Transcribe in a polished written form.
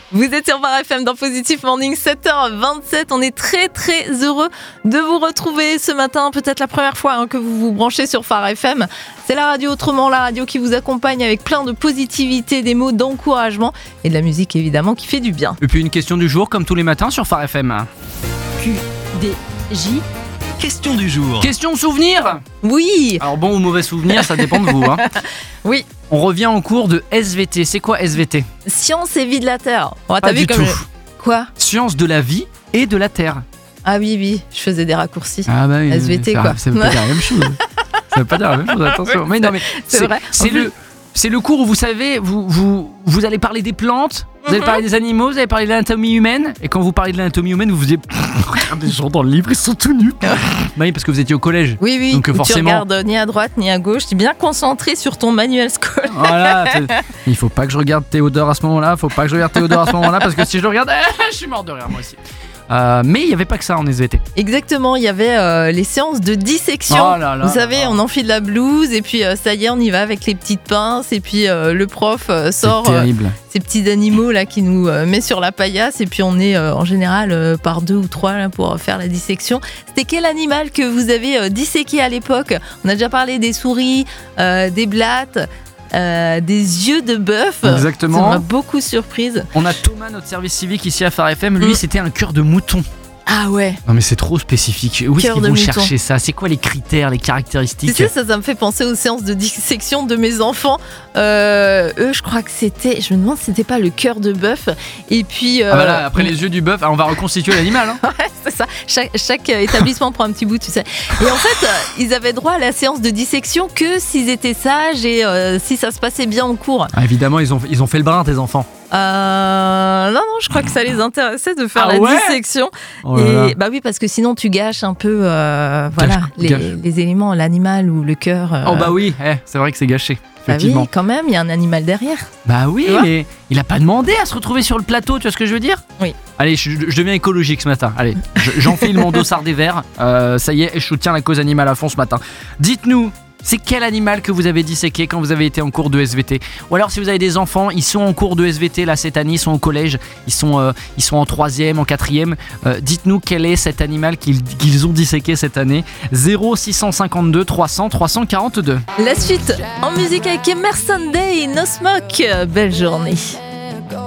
Vous êtes sur Phare FM dans Positive Morning, 7h27. On est très très heureux de vous retrouver ce matin. Peut-être la première fois que vous vous branchez sur Phare FM. C'est la radio autrement, la radio qui vous accompagne avec plein de positivité, des mots d'encouragement et de la musique évidemment qui fait du bien. Et puis une question du jour comme tous les matins sur Phare FM. QDJ. Question du jour. Question souvenir. Oui. Alors bon ou mauvais souvenir, ça dépend de vous. Hein. Oui. On revient en cours de SVT. C'est quoi SVT ? Science et vie de la Terre. Oh, Pas du tout. Quoi ? Science de la vie et de la Terre. Ah oui, je faisais des raccourcis. Ah bah oui. SVT quoi. Ça veut pas dire la même chose. Ça veut pas dire la même chose, attention. Mais non mais c'est vrai. C'est le cours où vous savez, vous allez parler des plantes, vous allez parler des animaux, vous allez parler de l'anatomie humaine. Et quand vous parlez de l'anatomie humaine, vous vous dites regarde les gens dans le livre, ils sont tout nus. Bah oui, parce que vous étiez au collège. Oui. Donc forcément. Tu regardes ni à droite ni à gauche. Tu es bien concentré sur ton manuel scolaire. Voilà. Il faut pas que je regarde Théodore à ce moment-là. Parce que si je le regarde, je suis mort de rire moi aussi. Mais il n'y avait pas que ça en SVT. Exactement, il y avait les séances de dissection. Oh là là, vous savez, on enfile la blouse et puis ça y est, on y va avec les petites pinces et puis le prof sort ces petits animaux là qui nous met sur la paillasse et puis on est en général par 2 ou 3 là, pour faire la dissection. C'était quel animal que vous avez disséqué à l'époque ? On a déjà parlé des souris, des blattes. Des yeux de bœuf. Exactement. Ça m'a beaucoup surprise. On a Thomas, notre service civique ici à Phare FM. Lui, c'était un cœur de mouton. Ah ouais. Non mais c'est trop spécifique. Où est-ce qu'ils vont chercher ça ? C'est quoi les critères, les caractéristiques ? Tu sais, ça me fait penser aux séances de dissection de mes enfants. Eux, je crois que c'était... Je me demande si c'était pas le cœur de bœuf. Et puis... voilà, après les yeux du bœuf, on va reconstituer l'animal. Hein. Ouais, c'est ça. Chaque établissement prend un petit bout, tu sais. Et en fait, ils avaient droit à la séance de dissection que s'ils étaient sages et si ça se passait bien en cours. Ah, évidemment, ils ont fait le brin, tes enfants. Non, je crois que ça les intéressait de faire dissection. Oh et bah oui, parce que sinon tu gâches un peu les éléments, l'animal ou le cœur. Oh bah oui, c'est vrai que c'est gâché. Effectivement. Bah oui, quand même, il y a un animal derrière. Bah oui, mais il a pas demandé à se retrouver sur le plateau, tu vois ce que je veux dire ? Oui. Allez, je deviens écologique ce matin. Allez, j'enfile mon dossard des verts. Ça y est, je soutiens la cause animale à fond ce matin. Dites-nous. C'est quel animal que vous avez disséqué quand vous avez été en cours de SVT ? Ou alors si vous avez des enfants, ils sont en cours de SVT là cette année, ils sont au collège, ils sont en 3e, en 4e. Dites-nous quel est cet animal qu'ils ont disséqué cette année. 0652 300 342. La suite en musique avec Emerson Day, No Smoke. Belle journée.